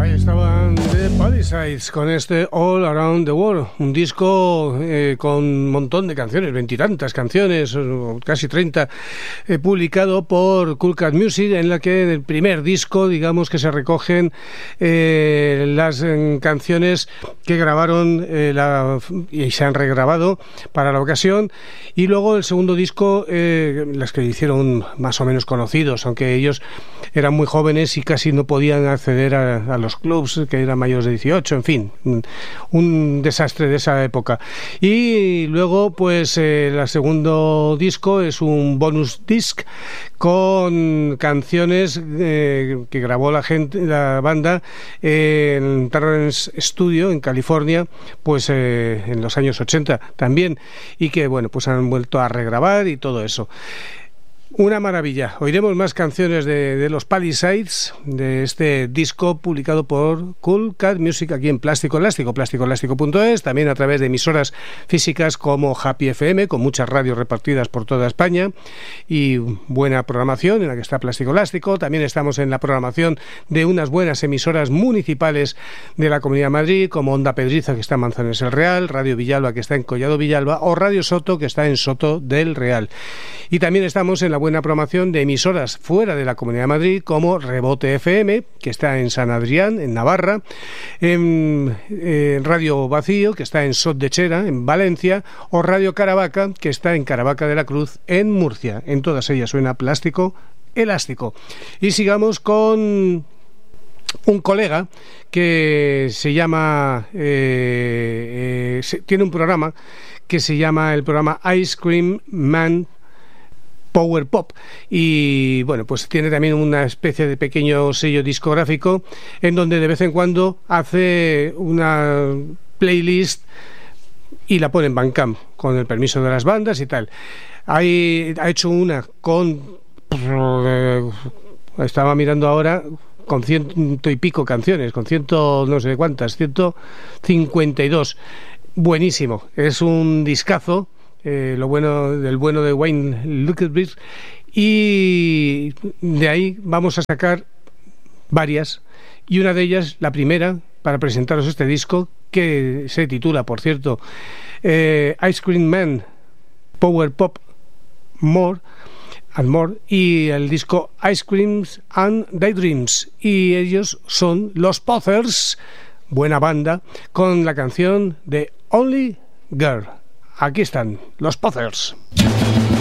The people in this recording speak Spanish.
Estaban The Palisades con este All Around the World, un disco con un montón de canciones, veintitantas canciones, casi 30, publicado por Cool Cat Music, en la que en el primer disco, digamos que se recogen las canciones que grabaron y se han regrabado para la ocasión, y luego el segundo disco, las que hicieron más o menos conocidos, aunque ellos eran muy jóvenes y casi no podían acceder a los clubs, que eran mayores de 18, en fin, un desastre de esa época. Y luego, pues, el segundo disco es un bonus disc con canciones que grabó la banda en Terrence Studio, en California, pues en los años 80 también, y que, bueno, pues han vuelto a regrabar y todo eso. Una maravilla. Oiremos más canciones de los Palisades, de este disco publicado por Cool Cat Music aquí en Plástico Elástico, plasticoelástico.es, también a través de emisoras físicas como Happy FM, con muchas radios repartidas por toda España y buena programación en la que está Plástico Elástico. También estamos en la programación de unas buenas emisoras municipales de la Comunidad de Madrid, como Onda Pedriza, que está en Manzanares el Real, Radio Villalba, que está en Collado Villalba, o Radio Soto, que está en Soto del Real. Y también estamos en la buena programación de emisoras fuera de la Comunidad de Madrid, como Rebote FM, que está en San Adrián, en Navarra, en Radio Vacío, que está en Sot de Chera, en Valencia, o Radio Caravaca, que está en Caravaca de la Cruz, en Murcia. En todas ellas suena Plástico Elástico. Y sigamos con un colega que se llama tiene un programa que se llama el programa Ice Cream Man Power Pop, y bueno, pues tiene también una especie de pequeño sello discográfico en donde de vez en cuando hace una playlist y la pone en Bandcamp con el permiso de las bandas y tal. Ha hecho una con estaba mirando ahora, con 100 y pico canciones, con 100 no sé cuántas, 152. Buenísimo, es un discazo. Lo bueno de Wayne Luckerby, y de ahí vamos a sacar varias, y una de ellas, la primera, para presentaros este disco, que se titula, por cierto, Ice Cream Man Power Pop More and More, y el disco Ice Creams and Daydreams, y ellos son los Pothers, buena banda, con la canción de Only Girl. Aquí están los Pothers.